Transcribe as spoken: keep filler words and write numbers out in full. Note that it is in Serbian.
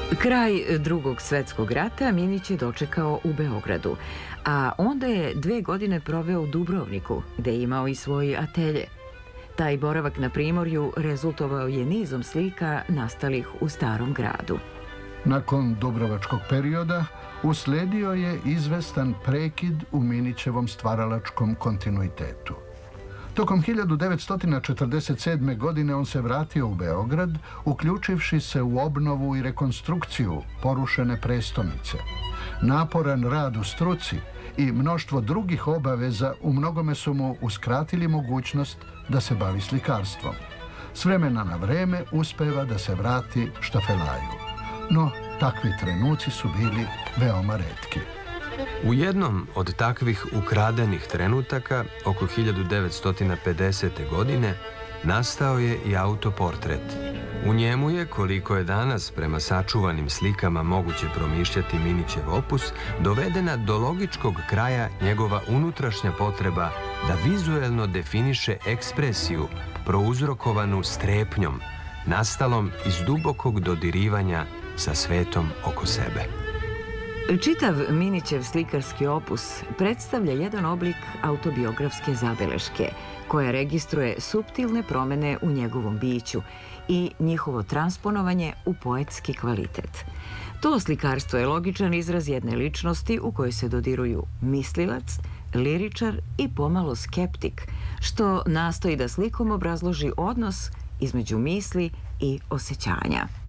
Kraj Drugog svetskog rata Minić je dočekao u Beogradu, a onda je dve godine proveo u Dubrovniku, gde je imao i svoj atelje. Taj boravak na Primorju rezultovao je nizom slika nastalih u Starom gradu. Nakon dubrovačkog perioda usledio je izvestan prekid u Minićevom stvaralačkom kontinuitetu. Tokom hiljadu devetsto četrdeset sedme. godine on se vratio u Beograd, uključivši se u obnovu i rekonstrukciju porušene prestonice. Naporan rad u struci i mnoštvo drugih obaveza u mnogome su mu uskratili mogućnost da se bavi slikarstvom. S vremena na vreme uspeva da se vrati štafelaju. No, takvi trenuci su bili veoma retki. U jednom od takvih ukradenih trenutaka, oko hiljadu devetsto pedesete. godine, nastao je i autoportret. U njemu je, koliko je danas prema sačuvanim slikama moguće promišljati Minićev opus, dovedena do logičkog kraja njegova unutrašnja potreba da vizuelno definiše ekspresiju prouzrokovanu strepnjom, nastalom iz dubokog dodirivanja sa svetom oko sebe. Čitav Minićev slikarski opus predstavlja jedan oblik autobiografske zabeleške koja registruje suptilne promene u njegovom biću i njihovo transponovanje u poetski kvalitet. To slikarstvo je logičan izraz jedne ličnosti u kojoj se dodiruju mislilac, liričar i pomalo skeptik, što nastoji da slikom obrazloži odnos između misli i osjećanja.